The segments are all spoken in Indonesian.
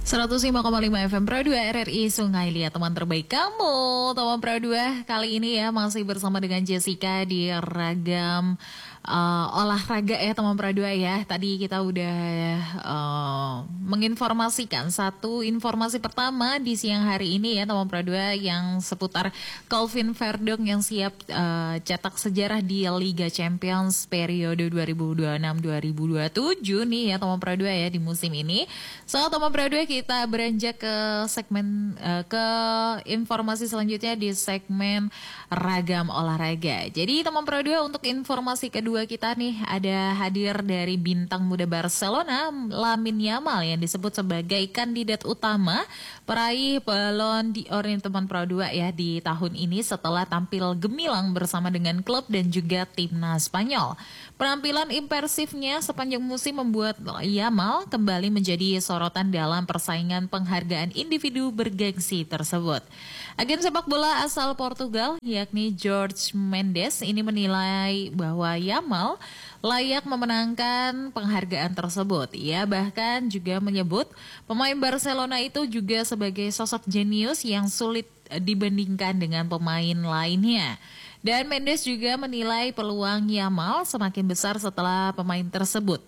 105,5 FM Pro 2 RRI Sungai Liat, teman terbaik kamu. Teman Pro 2 kali ini ya masih bersama dengan Jessica di ragam olahraga ya teman Pro 2 ya. Tadi kita udah menginformasikan satu informasi pertama di siang hari ini ya teman Pro 2 yang seputar Calvin Verdong yang siap cetak sejarah di Liga Champions periode 2026-2027 nih ya teman Pro 2 ya di musim ini. So teman Pro 2 kita beranjak ke segmen ke informasi selanjutnya di segmen ragam olahraga. Jadi teman Pro 2 untuk informasi kedua kita nih ada hadir dari bintang muda Barcelona Lamine Yamal yang disebut sebagai kandidat utama peraih Ballon d'Or teman Pro 2 ya di tahun ini setelah tampil gemilang bersama dengan klub dan juga timnas Spanyol. Penampilan impresifnya sepanjang musim membuat Yamal kembali menjadi sorotan dalam persaingan penghargaan individu bergengsi tersebut. Agen sepak bola asal Portugal yakni Jorge Mendes ini menilai bahwa Yamal layak memenangkan penghargaan tersebut. Ia bahkan juga menyebut pemain Barcelona itu juga sebagai sosok jenius yang sulit dibandingkan dengan pemain lainnya. Dan Mendes juga menilai peluang Yamal semakin besar setelah pemain tersebut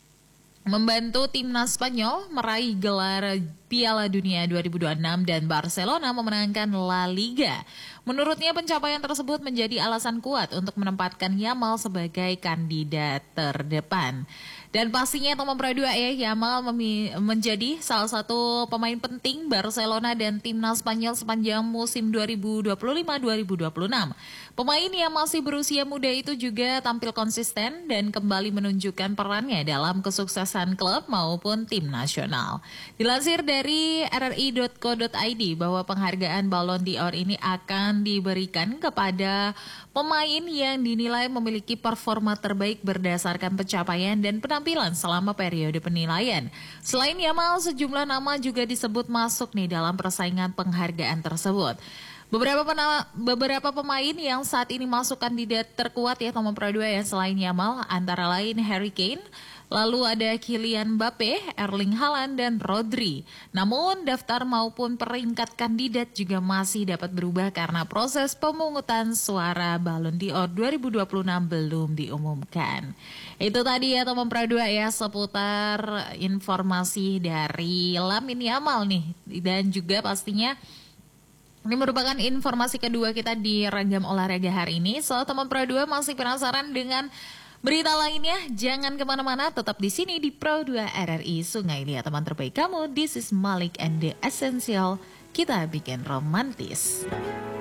membantu timnas Spanyol meraih gelar Piala Dunia 2026 dan Barcelona memenangkan La Liga. Menurutnya pencapaian tersebut menjadi alasan kuat untuk menempatkan Yamal sebagai kandidat terdepan. Dan pastinya teman Pro 2 ya, Yamal menjadi salah satu pemain penting Barcelona dan timnas Spanyol sepanjang musim 2025-2026. Pemain yang masih berusia muda itu juga tampil konsisten dan kembali menunjukkan perannya dalam kesuksesan klub maupun tim nasional. Dilansir dari rri.co.id bahwa penghargaan Ballon d'Or ini akan diberikan kepada pemain yang dinilai memiliki performa terbaik berdasarkan pencapaian dan penampilan selama periode penilaian. Selain Yamal, sejumlah nama juga disebut masuk nih dalam persaingan penghargaan tersebut. Beberapa pemain yang saat ini masuk kandidat terkuat ya teman Pro 2 ya selain Yamal antara lain Harry Kane, lalu ada Kylian Mbappe, Erling Haaland dan Rodri. Namun daftar maupun peringkat kandidat juga masih dapat berubah karena proses pemungutan suara Ballon d'Or 2026 belum diumumkan. Itu tadi ya teman Pro 2 ya seputar informasi dari Lamine Yamal nih dan juga pastinya ini merupakan informasi kedua kita di ragam olahraga hari ini. So, teman Pro 2 masih penasaran dengan berita lainnya? Jangan kemana-mana, tetap di sini di Pro 2 RRI Sungai Liat, teman terbaik kamu. This is Malik and the Essential. Kita bikin romantis.